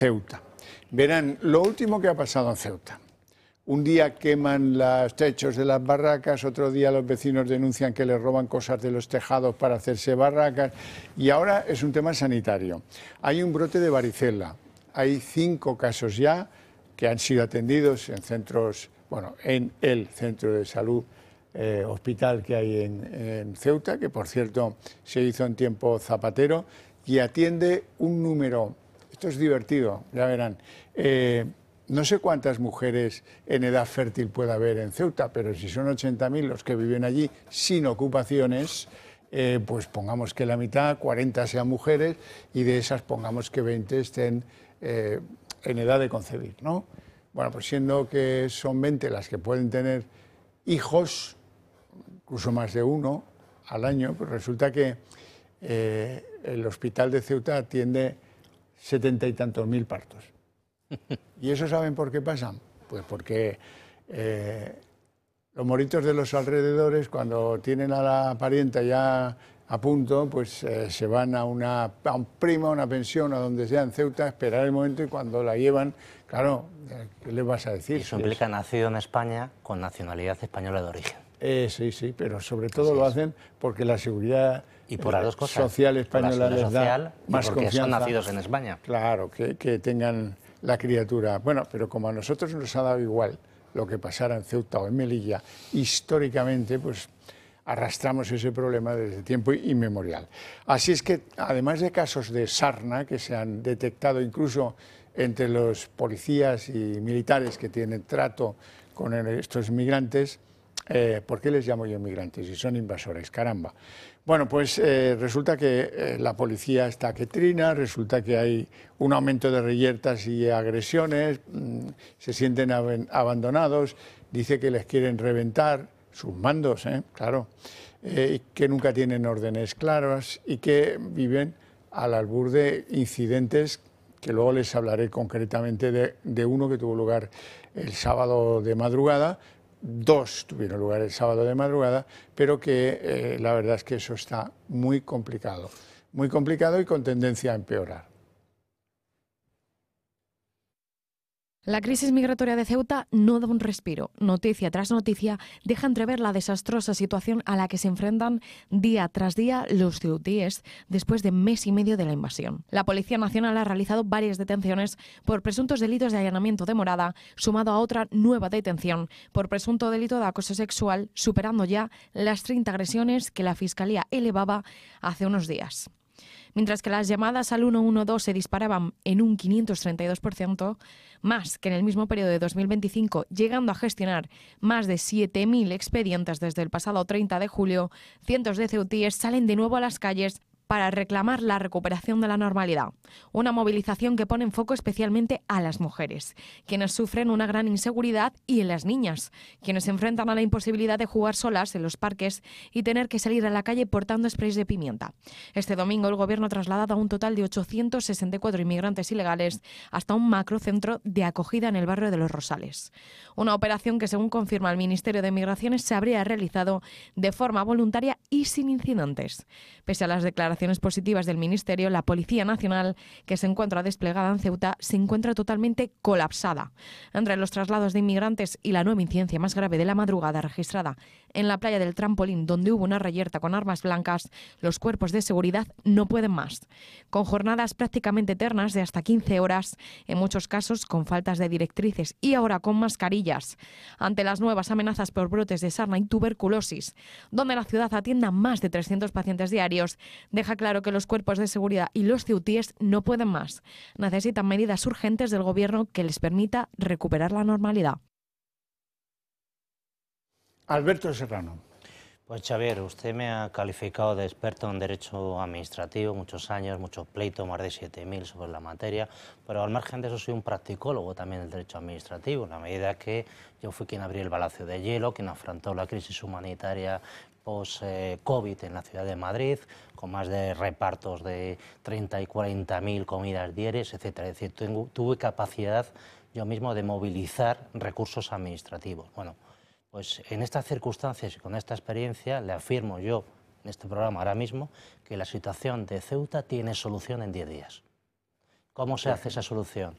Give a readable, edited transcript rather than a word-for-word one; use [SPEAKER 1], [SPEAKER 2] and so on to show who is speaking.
[SPEAKER 1] Ceuta. Verán, lo último que ha pasado en Ceuta. Un día queman los techos de las barracas, otro día los vecinos denuncian que les roban cosas de los tejados para hacerse barracas y ahora es un tema sanitario. Hay un brote de varicela, hay 5 casos ya que han sido atendidos en centros, bueno, en el centro de salud hospital que hay en Ceuta, que por cierto se hizo en tiempo Zapatero y atiende un número. Esto es divertido, ya verán. No sé cuántas mujeres en edad fértil puede haber en Ceuta, pero si son 80.000 los que viven allí sin ocupaciones, pues pongamos que la mitad, 40 sean mujeres, y de esas pongamos que 20 estén en edad de concebir, ¿no? Bueno, pues siendo que son 20 las que pueden tener hijos, incluso más de uno al año, pues resulta que el hospital de Ceuta atiende 70 y tantos mil partos. ¿Y eso saben por qué pasa? Pues porque los moritos de los alrededores, cuando tienen a la parienta ya a punto, pues se van a un primo, a una pensión, a donde sea en Ceuta, a esperar el momento, y cuando la llevan, claro, ¿qué les vas a decir?
[SPEAKER 2] Eso implica nacido en España con nacionalidad española de origen.
[SPEAKER 1] Sí, sí, pero sobre todo lo hacen porque la seguridad
[SPEAKER 2] y por las dos cosas,
[SPEAKER 1] social española les da más
[SPEAKER 2] porque
[SPEAKER 1] confianza.
[SPEAKER 2] Son nacidos en España.
[SPEAKER 1] Claro, que tengan la criatura. Bueno, pero como a nosotros nos ha dado igual lo que pasara en Ceuta o en Melilla, históricamente, pues arrastramos ese problema desde tiempo inmemorial. Así es que, además de casos de sarna que se han detectado incluso entre los policías y militares que tienen trato con estos inmigrantes, ¿por qué les llamo yo inmigrantes si son invasores? Caramba. Bueno, pues resulta que la policía está que trina, resulta que hay un aumento de reyertas y agresiones, se sienten abandonados, dice que les quieren reventar sus mandos, claro, que nunca tienen órdenes claras y que viven al albur de incidentes que luego les hablaré concretamente de uno que tuvo lugar el sábado de madrugada. 2 tuvieron lugar el sábado de madrugada, pero que la verdad es que eso está muy complicado y con tendencia a empeorar.
[SPEAKER 3] La crisis migratoria de Ceuta no da un respiro. Noticia tras noticia deja entrever la desastrosa situación a la que se enfrentan día tras día los ceutíes después de mes y medio de la invasión. La Policía Nacional ha realizado varias detenciones por presuntos delitos de allanamiento de morada, sumado a otra nueva detención por presunto delito de acoso sexual, superando ya las 30 agresiones que la Fiscalía elevaba hace unos días. Mientras que las llamadas al 112 se disparaban en un 532%, más que en el mismo periodo de 2025, llegando a gestionar más de 7.000 expedientes desde el pasado 30 de julio, cientos de ceutíes salen de nuevo a las calles para reclamar la recuperación de la normalidad. Una movilización que pone en foco especialmente a las mujeres, quienes sufren una gran inseguridad, y en las niñas, quienes se enfrentan a la imposibilidad de jugar solas en los parques y tener que salir a la calle portando sprays de pimienta. Este domingo el Gobierno ha trasladado a un total de 864 inmigrantes ilegales hasta un macrocentro de acogida en el barrio de Los Rosales. Una operación que, según confirma el Ministerio de Migraciones, se habría realizado de forma voluntaria y sin incidentes. Pese a las declaraciones positivas del Ministerio, la Policía Nacional, que se encuentra desplegada en Ceuta, se encuentra totalmente colapsada. Entre los traslados de inmigrantes y la nueva incidencia más grave de la madrugada registrada en la playa del Trampolín, donde hubo una reyerta con armas blancas, los cuerpos de seguridad no pueden más. Con jornadas prácticamente eternas de hasta 15 horas, en muchos casos con faltas de directrices y ahora con mascarillas. Ante las nuevas amenazas por brotes de sarna y tuberculosis, donde la ciudad atiende a más de 300 pacientes diarios, deja claro que los cuerpos de seguridad y los ceutíes no pueden más. Necesitan medidas urgentes del Gobierno que les permita recuperar la normalidad.
[SPEAKER 1] Alberto Serrano.
[SPEAKER 2] Pues Xavier, usted me ha calificado de experto en derecho administrativo, muchos años, muchos pleitos, más de 7.000 sobre la materia, pero al margen de eso soy un practicólogo también del derecho administrativo, en la medida que yo fui quien abrió el Palacio de Hielo, quien afrontó la crisis humanitaria post-COVID en la ciudad de Madrid, con más de repartos de 30 y 40.000 comidas diarias, etcétera. Es decir, tuve capacidad yo mismo de movilizar recursos administrativos. Bueno, pues en estas circunstancias y con esta experiencia le afirmo yo en este programa ahora mismo que la situación de Ceuta tiene solución en 10 días. ¿Cómo se hace esa solución?